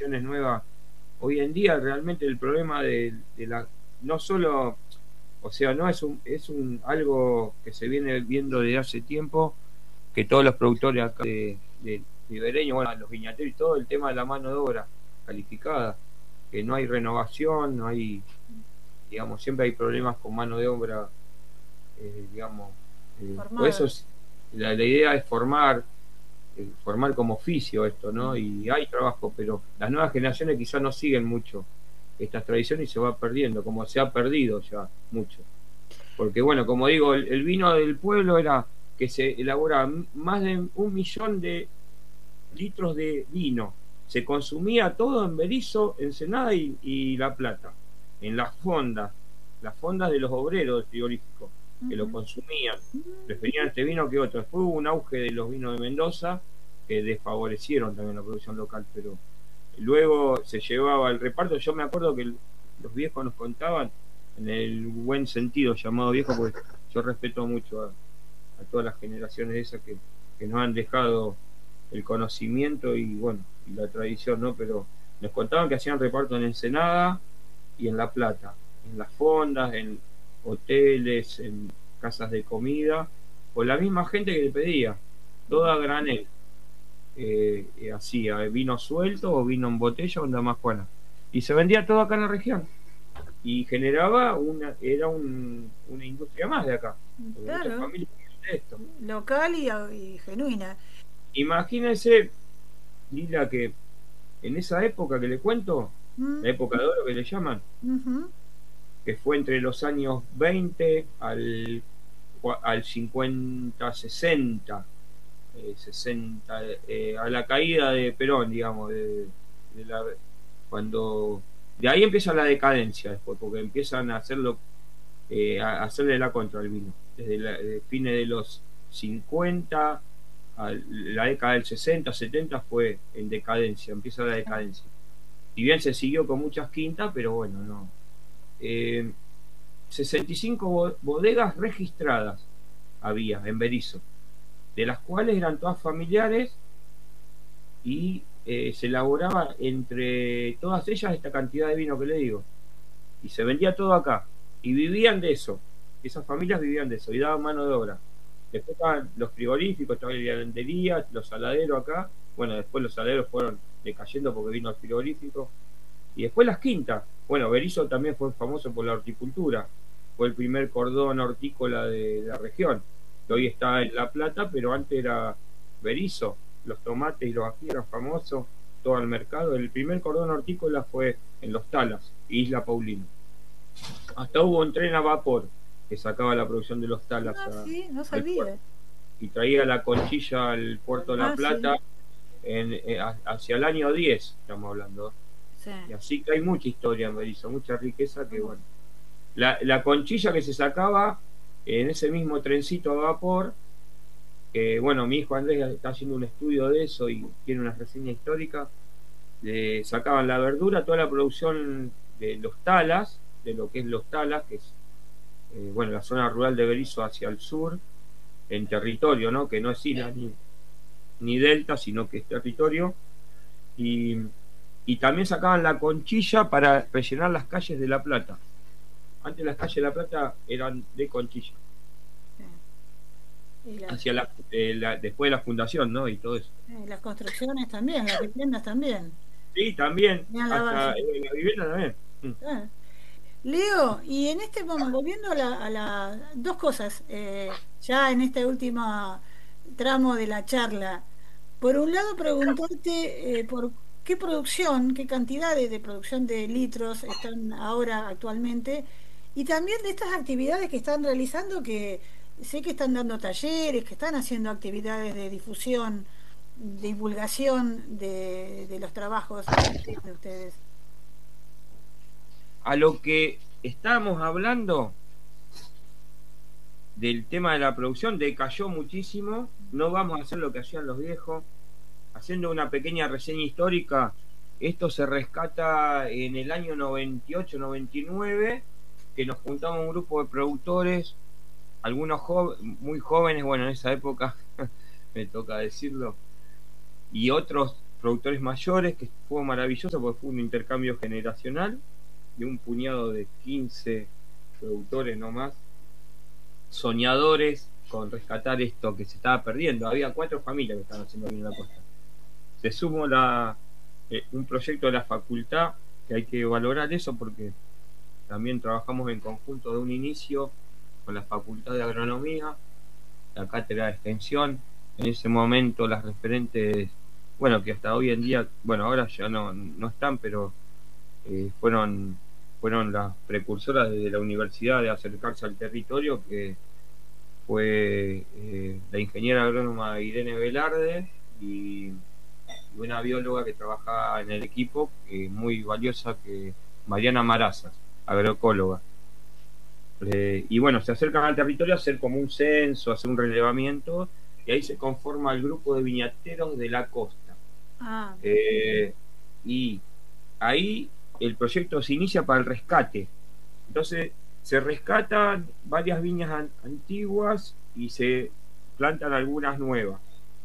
generaciones nuevas, hoy en día realmente el problema de la, no solo, o sea, no es un algo que se viene viendo desde hace tiempo, que todos los productores acá de ribereños, bueno, los viñateros y todo el tema de la mano de obra calificada, que no hay renovación, no hay, digamos, siempre hay problemas con mano de obra, digamos, por eso Formada. es, la idea es formar como oficio esto, ¿no? Y hay trabajo, pero las nuevas generaciones quizás no siguen mucho estas tradiciones y se va perdiendo, como se ha perdido ya mucho. Porque bueno, como digo, el vino del pueblo era que se elaboraba más de 1 millón de litros de vino. Se consumía todo en Berisso, Ensenada y La Plata, en las fondas de los obreros del frigorífico, que lo Ujú. consumían. Preferían este vino que otro. Después hubo un auge de los vinos de Mendoza que desfavorecieron también la producción local, pero luego se llevaba el reparto. Yo me acuerdo que los viejos nos contaban, en el buen sentido llamado viejo, porque yo respeto mucho a todas las generaciones esas que nos han dejado el conocimiento y bueno, y la tradición, ¿no? Pero nos contaban que hacían reparto en Ensenada y en La Plata, en las fondas, en hoteles, en casas de comida, con la misma gente que le pedía, toda a granel, hacía vino suelto o vino en botella o en damajuana. Y se vendía todo acá en la región. Y generaba una industria más de acá, porque muchas Claro, familias viven de esto. local y genuina. Imagínense, Lila, que en esa época que le cuento, Mm, la época de oro que le llaman, ujú. que fue entre los años 20 al 50, 60, 60 a la caída de Perón, digamos, de la, cuando de ahí empieza la decadencia después, porque empiezan a hacerlo, a hacerle la contra al vino, desde fines de los 50 a la década del 60, 70 fue en decadencia, empieza la decadencia. Si bien se siguió con muchas quintas, pero bueno, no. Eh, 65 bodegas registradas había en Berisso, de las cuales eran todas familiares y se elaboraba entre todas ellas esta cantidad de vino que le digo. Y se vendía todo acá. Y vivían de eso. Esas familias vivían de eso y daban mano de obra. Después estaban los frigoríficos, estaba la helandería, los saladeros acá. Bueno, después los saladeros fueron decayendo porque vino el frigorífico. Y después las quintas. Bueno, Berisso también fue famoso por la horticultura. Fue el primer cordón hortícola de la región, que hoy está en La Plata, pero antes era Berisso. Los tomates y los ají eran famosos, todo el mercado. El primer cordón hortícola fue en Los Talas, Isla Paulina. Hasta hubo un tren a vapor que sacaba la producción de Los Talas Ah, sí, no al puerto sabía. y traía la conchilla al puerto de La Ah, Plata sí, hacia el año 10, estamos hablando. sí. Y así que hay mucha historia en Berisso, mucha riqueza que, bueno. La conchilla que se sacaba en ese mismo trencito a vapor, que, bueno, mi hijo Andrés está haciendo un estudio de eso y tiene una reseña histórica, le sacaban la verdura, toda la producción de los talas, de lo que es los talas, que es, bueno, la zona rural de Berisso hacia el sur, en territorio, ¿no? Que no es isla ni delta, sino que es territorio. Y, y también sacaban la conchilla para rellenar las calles de La Plata. Antes las calles de La Plata eran de conchilla, Sí. Y hacia después de la fundación, ¿no? Y todo eso. las construcciones también, las viviendas también. Sí, también, Tenían la hasta base. la vivienda también. Ah. Leo, y en este momento, volviendo dos cosas, ya en este último tramo de la charla. Por un lado, preguntarte por qué producción, qué cantidades de producción de litros están ahora actualmente, y también de estas actividades que están realizando, que sé que están dando talleres, que están haciendo actividades de difusión, divulgación de los trabajos de ustedes. A lo que estábamos hablando del tema de la producción, decayó muchísimo. No vamos a hacer lo que hacían los viejos. Haciendo una pequeña reseña histórica, esto se rescata en el año 98, 99, que nos juntamos un grupo de productores, algunos muy jóvenes, bueno, en esa época me toca decirlo, y otros productores mayores, que fue maravilloso porque fue un intercambio generacional de un puñado de 15 productores nomás, soñadores con rescatar esto que se estaba perdiendo. Había 4 familias que estaban haciendo vino en la costa. Se sumó un proyecto de la facultad, que hay que valorar eso porque también trabajamos en conjunto de un inicio con la Facultad de Agronomía, la Cátedra de Extensión. En ese momento las referentes, bueno, que hasta hoy en día, bueno, ahora ya no están, pero fueron las precursoras de la universidad de acercarse al territorio, que fue la ingeniera agrónoma Irene Velarde y una bióloga que trabajaba en el equipo, muy valiosa, que Mariana Marazas, agroecóloga. Y bueno, se acercan al territorio a hacer como un censo, a hacer un relevamiento, y ahí se conforma el grupo de viñateros de la costa. Y ahí el proyecto se inicia para el rescate. Entonces se rescatan varias viñas antiguas y se plantan algunas nuevas.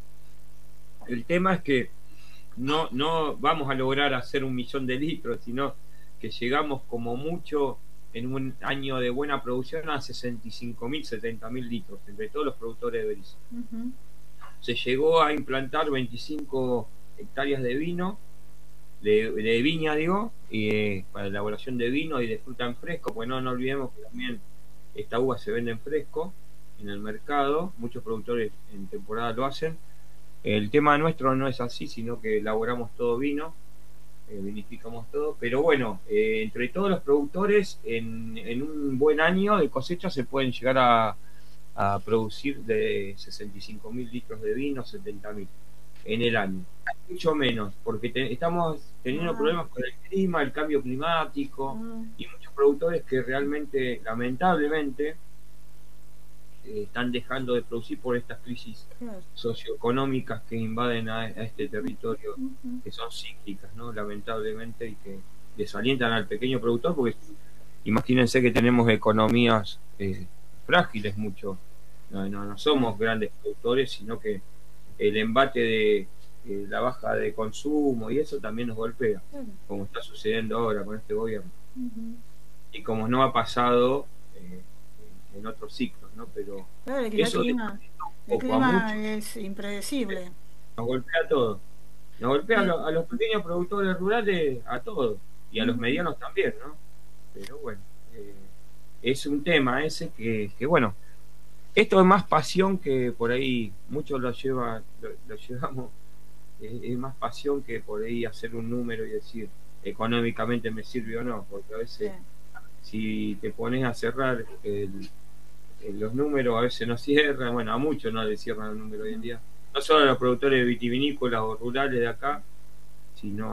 El tema es que no vamos a lograr hacer 1 millón de litros, sino que llegamos como mucho en un año de buena producción a 65.000, 70.000 litros entre todos los productores de berizo. Se llegó a implantar 25 hectáreas de vino, de viña, digo, para elaboración de vino y de fruta en fresco, porque no olvidemos que también esta uva se vende en fresco en el mercado, muchos productores en temporada lo hacen. El tema nuestro no es así, sino que elaboramos todo vino, vinificamos todo, pero bueno, entre todos los productores en un buen año de cosecha se pueden llegar a producir de 65.000 litros de vino, 70.000 en el año, mucho menos, porque estamos teniendo problemas con el clima, el cambio climático, y muchos productores que realmente, lamentablemente, están dejando de producir por estas crisis socioeconómicas que invaden a este territorio, que son cíclicas, ¿no? Lamentablemente, y que desalientan al pequeño productor, porque imagínense que tenemos economías frágiles mucho, no somos grandes productores, sino que el embate de la baja de consumo y eso también nos golpea, como está sucediendo ahora con este gobierno, y como no ha pasado en otros ciclos, ¿no? Pero claro, que eso el clima es impredecible. Nos golpea a todos. Nos golpea a los pequeños productores rurales, a todos, y a los medianos también, ¿no? Pero bueno, es un tema ese que bueno, esto es más pasión que por ahí, muchos lo llevamos, es más pasión que por ahí hacer un número y decir económicamente me sirve o no, porque a veces si te pones a cerrar los números, a veces no cierran, bueno, a muchos no le cierran el número hoy en día, no solo a los productores vitivinícolas o rurales de acá, sino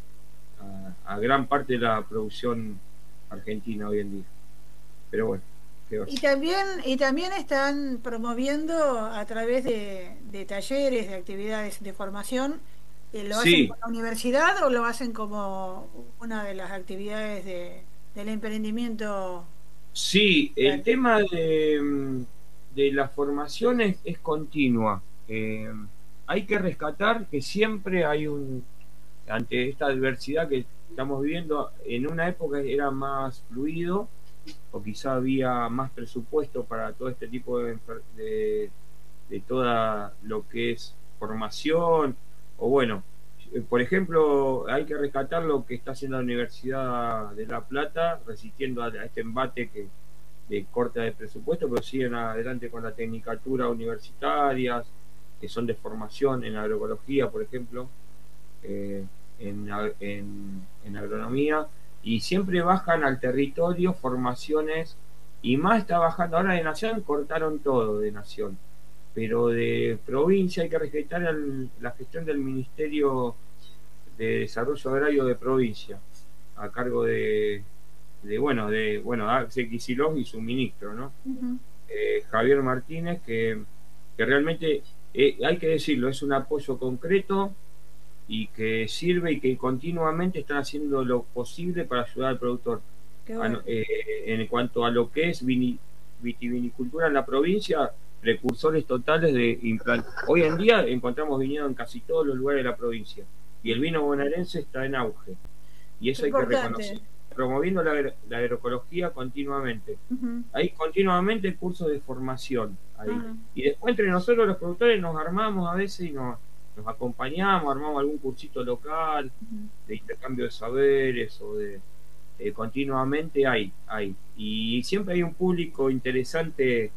a gran parte de la producción argentina hoy en día. Pero bueno, y también están promoviendo a través de talleres, de actividades de formación. ¿Lo hacen con la universidad o lo hacen como una de las actividades del emprendimiento? Sí, el tema de la formación es continua. Hay que rescatar que siempre hay ante esta adversidad que estamos viviendo, en una época era más fluido, o quizá había más presupuesto para todo este tipo de toda lo que es formación, o bueno, por ejemplo, hay que rescatar lo que está haciendo la Universidad de La Plata, resistiendo a este embate de corte de presupuesto, pero siguen adelante con la tecnicatura universitarias, que son de formación en agroecología, por ejemplo, en agronomía, y siempre bajan al territorio formaciones, y más está bajando ahora de Nación, cortaron todo de Nación, pero de provincia hay que respetar la gestión del Ministerio de Desarrollo Agrario de provincia, a cargo de Axel Kicillof y su ministro, ¿no? Javier Martínez, que realmente hay que decirlo, es un apoyo concreto y que sirve, y que continuamente están haciendo lo posible para ayudar al productor. Bueno. En cuanto a lo que es vitivinicultura en la provincia, precursores totales de implantar. Hoy en día encontramos viñedo en casi todos los lugares de la provincia, y el vino bonaerense está en auge. Y eso hay que reconocer, Importante. promoviendo la agroecología continuamente. Ujú. Hay continuamente cursos de formación ahí. Ah, Y después entre nosotros los productores nos armamos a veces y nos acompañamos, armamos algún cursito local ujú. de intercambio de saberes o de continuamente hay. Y siempre hay un público interesante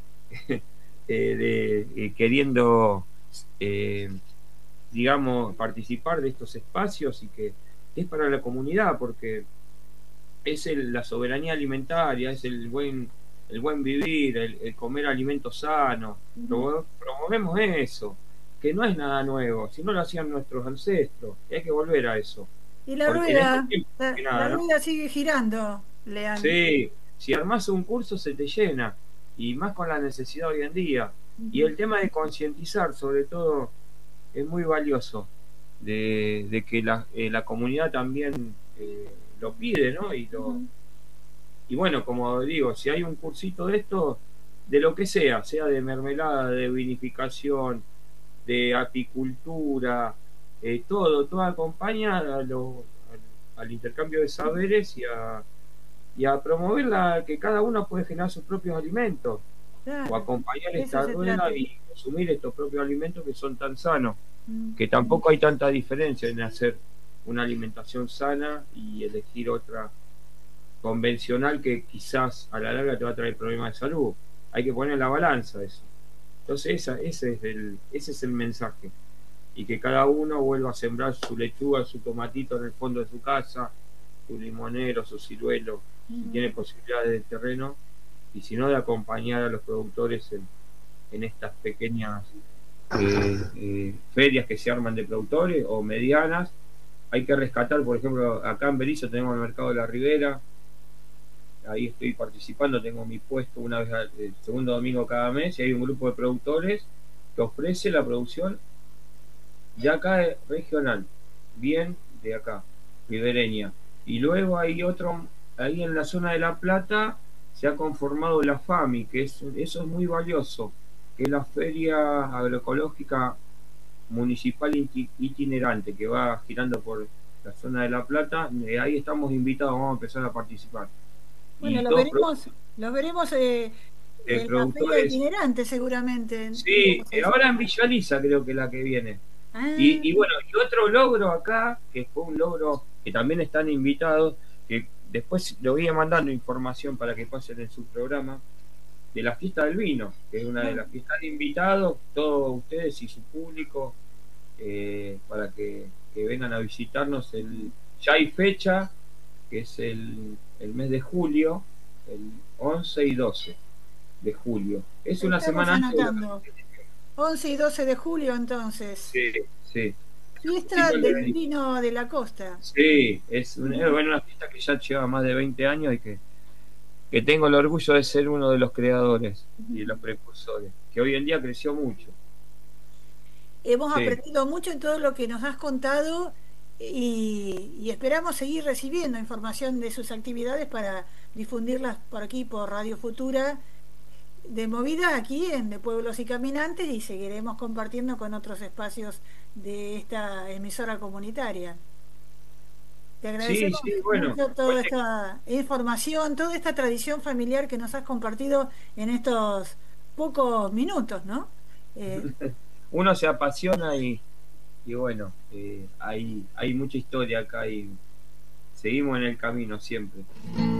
queriendo, eh, digamos, participar de estos espacios y que es para la comunidad, porque es la soberanía alimentaria, es el buen vivir, el comer alimentos sanos. Ujú. Promovemos eso, que no es nada nuevo, si no lo hacían nuestros ancestros, y hay que volver a eso. Y la Porque en estos rueda, tiempos, que la nada, ¿no? rueda sigue girando, Lean. Sí, si armás un curso se te llena, y más con la necesidad hoy en día. Y Ujú. el tema de concientizar, sobre todo, es muy valioso, de que la comunidad también lo pide, ¿no? Ujú. Y bueno, como digo, si hay un cursito de esto, de lo que sea de mermelada, de vinificación, de apicultura, todo acompaña al intercambio de saberes y a promover que cada uno puede generar sus propios alimentos o Claro, acompañar de eso esta se rueda trata. y consumir estos propios alimentos que son tan sanos, Mm. que tampoco hay tanta diferencia en hacer una alimentación sana y elegir otra convencional que quizás a la larga te va a traer problemas de salud. Hay que poner en la balanza eso. Entonces ese es el mensaje. Y que cada uno vuelva a sembrar su lechuga, su tomatito en el fondo de su casa, su limonero, su ciruelo, si Ujú. tiene posibilidades de terreno, y si no, de acompañar a los productores en estas pequeñas ferias que se arman de productores o medianas. Hay que rescatar, por ejemplo, acá en Berizo tenemos el mercado de la Ribera, ahí estoy participando, tengo mi puesto una vez el segundo domingo cada mes y hay un grupo de productores que ofrece la producción de acá regional, bien de acá, ribereña. Y luego hay otro, ahí en la zona de La Plata se ha conformado la FAMI, que eso es muy valioso, que es la Feria Agroecológica Municipal Itinerante, que va girando por la zona de La Plata. Ahí estamos invitados, vamos a empezar a participar. Bueno, Y todos los veremos en la feria productores, itinerante seguramente. sí, Vamos a decir. ahora en Villaliza creo que la que viene. Ah, Y bueno, y otro logro acá, que fue un logro que también están invitados, que después le voy a mandando información para que pasen en su programa, de la fiesta del vino, que es una de ah, las que están invitados, todos ustedes y su público, para que vengan a visitarnos. Ya hay fecha, que es el mes de julio, el 11 y 12 de julio. Es una estamos semana antes de la anotando. 11 y 12 de julio, entonces. Sí, sí. Fiesta Festival de del Benito. vino de la costa. Sí, Ujú. bueno, una fiesta que ya lleva más de 20 años y que tengo el orgullo de ser uno de los creadores y de Ujú. los precursores, que hoy en día creció mucho. Hemos Sí, aprendido mucho en todo lo que nos has contado y esperamos seguir recibiendo información de sus actividades para difundirlas por aquí, por Radio Futura, de movida aquí en De Pueblos y Caminantes y seguiremos compartiendo con otros espacios de esta emisora comunitaria. Te sí, agradecemos sí, bueno. mucho toda Aparte, esta información, toda esta tradición familiar que nos has compartido en estos pocos minutos, ¿no? Eh, uno se apasiona y bueno, hay mucha historia acá y seguimos en el camino siempre.